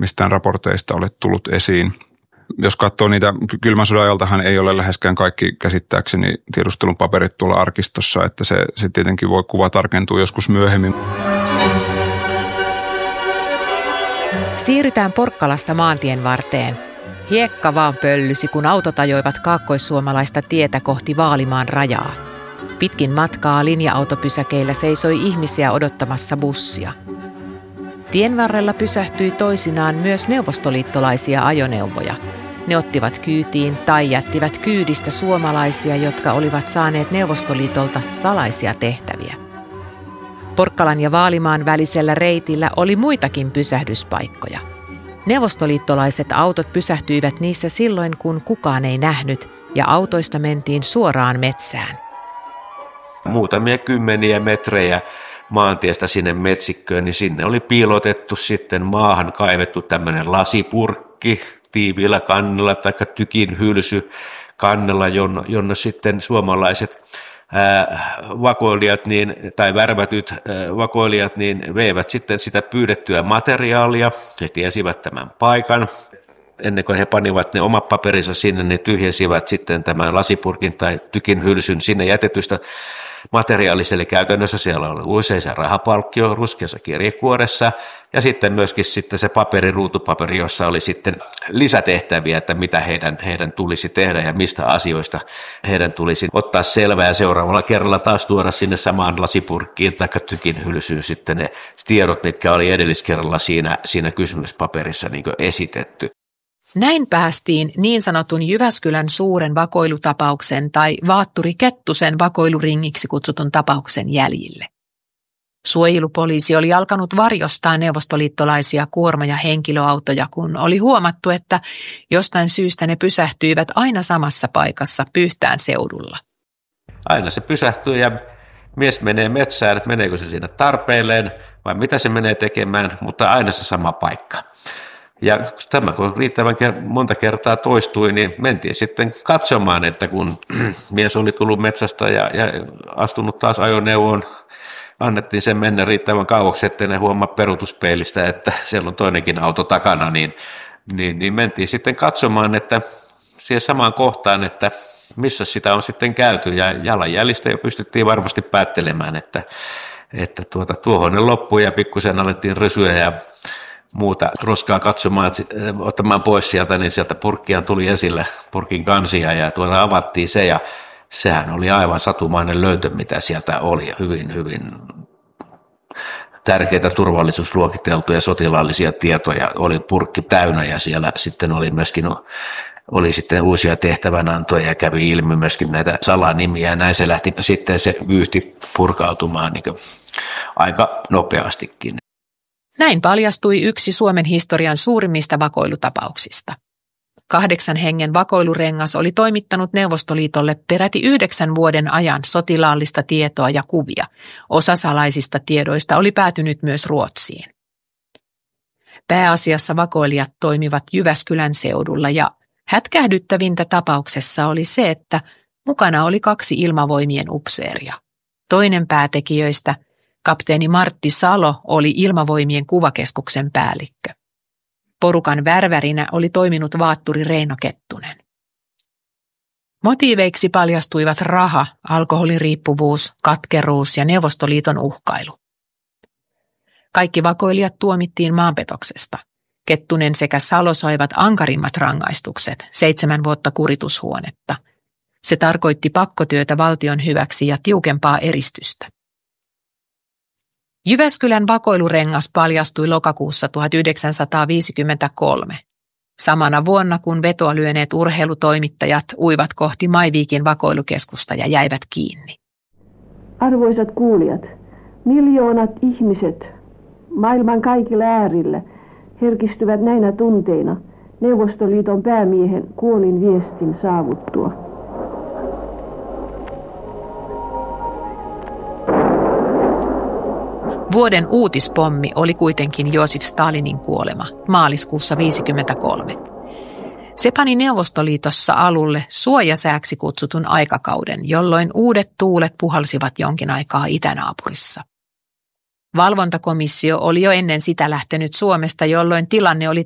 mistään raporteista ole tullut esiin. Jos katsoo niitä, kylmän sodan ajaltahan ei ole läheskään kaikki käsittääkseni tiedustelun paperit tuolla arkistossa, että se tietenkin voi kuva tarkentua joskus myöhemmin. Siirrytään Porkkalasta maantien varteen. Hiekka vaan pöllysi, kun autot ajoivat kaakkoissuomalaista tietä kohti Vaalimaan rajaa. Pitkin matkaa linja-autopysäkeillä seisoi ihmisiä odottamassa bussia. Tien varrella pysähtyi toisinaan myös neuvostoliittolaisia ajoneuvoja. Ne ottivat kyytiin tai jättivät kyydistä suomalaisia, jotka olivat saaneet Neuvostoliitolta salaisia tehtäviä. Porkkalan ja Vaalimaan välisellä reitillä oli muitakin pysähdyspaikkoja. Neuvostoliittolaiset autot pysähtyivät niissä silloin, kun kukaan ei nähnyt, ja autoista mentiin suoraan metsään. Muutamia kymmeniä metrejä maantiestä sinne metsikköön, niin sinne oli piilotettu sitten maahan kaivettu tämmöinen lasipurkki tiiviillä kannella tai tykin hylsy kannella, jonne sitten suomalaiset vakoilijat tai värvätyt vakoilijat veivät sitten sitä pyydettyä materiaalia. He tiesivät tämän paikan. Ennen kuin he panivat ne omat paperinsa sinne, niin tyhjensivät sitten tämän lasipurkin tai tykin hylsyn sinne jätetystä materiaalista. Eli käytännössä siellä oli usein rahapalkkio ruskeassa kirjekuoressa ja sitten myöskin sitten se ruutupaperi, jossa oli sitten lisätehtäviä, että mitä heidän tulisi tehdä ja mistä asioista heidän tulisi ottaa selvää ja seuraavalla kerralla taas tuoda sinne samaan lasipurkkiin tai tykin hylsyyn sitten ne tiedot, mitkä oli edelliskerralla siinä kysymyspaperissa niin kuin esitetty. Näin päästiin niin sanotun Jyväskylän suuren vakoilutapauksen tai Vaatturi Kettusen vakoiluringiksi kutsutun tapauksen jäljille. Suojelupoliisi oli alkanut varjostaa neuvostoliittolaisia kuorma- ja henkilöautoja, kun oli huomattu, että jostain syystä ne pysähtyivät aina samassa paikassa Pyhtään seudulla. Aina se pysähtyy ja mies menee metsään, meneekö se siinä tarpeilleen vai mitä se menee tekemään, mutta aina se sama paikka. Ja tämä kun riittävän monta kertaa toistui, niin mentiin sitten katsomaan, että kun mies oli tullut metsästä ja astunut taas ajoneuvoon, annettiin sen mennä riittävän kauaksi, ettei ne huomaa peruutuspeilistä, että siellä on toinenkin auto takana, niin mentiin sitten katsomaan, että siihen samaan kohtaan, että missä sitä on sitten käyty, ja jalanjäljistä jo pystyttiin varmasti päättelemään, että tuohon ne loppui ja pikkusen alettiin rysyä ja muuta roskaa katsomaan, ottamaan pois sieltä, niin sieltä purkkiaan tuli esille purkin kansia ja avattiin se ja sehän oli aivan satumainen löytö, mitä sieltä oli. Hyvin, hyvin tärkeitä turvallisuusluokiteltuja sotilaallisia tietoja oli purkki täynnä ja siellä sitten oli myöskin sitten uusia tehtävänantoja ja kävi ilmi myöskin näitä salanimiä ja näin se lähti sitten se vyyhti purkautumaan niin aika nopeastikin. Näin paljastui yksi Suomen historian suurimmista vakoilutapauksista. 8 hengen vakoilurengas oli toimittanut Neuvostoliitolle peräti 9 vuoden ajan sotilaallista tietoa ja kuvia. Osa salaisista tiedoista oli päätynyt myös Ruotsiin. Pääasiassa vakoilijat toimivat Jyväskylän seudulla ja hätkähdyttävintä tapauksessa oli se, että mukana oli 2 ilmavoimien upseeria. Toinen päätekijöistä, kapteeni Martti Salo, oli ilmavoimien kuvakeskuksen päällikkö. Porukan värvärinä oli toiminut vaatturi Reino Kettunen. Motiiveiksi paljastuivat raha, alkoholiriippuvuus, katkeruus ja Neuvostoliiton uhkailu. Kaikki vakoilijat tuomittiin maanpetoksesta. Kettunen sekä Salo saivat ankarimmat rangaistukset, 7 vuotta kuritushuonetta. Se tarkoitti pakkotyötä valtion hyväksi ja tiukempaa eristystä. Jyväskylän vakoilurengas paljastui lokakuussa 1953. Samana vuonna, kun vetoa lyöneet urheilutoimittajat uivat kohti Maiviikin vakoilukeskusta ja jäivät kiinni. Arvoisat kuulijat, miljoonat ihmiset maailman kaikilla äärillä herkistyvät näinä tunteina Neuvostoliiton päämiehen kuolin viestin saavuttua. Vuoden uutispommi oli kuitenkin Joosif Stalinin kuolema maaliskuussa 1953. Se pani Neuvostoliitossa alulle suojasääksi kutsutun aikakauden, jolloin uudet tuulet puhalsivat jonkin aikaa itänaapurissa. Valvontakomissio oli jo ennen sitä lähtenyt Suomesta, jolloin tilanne oli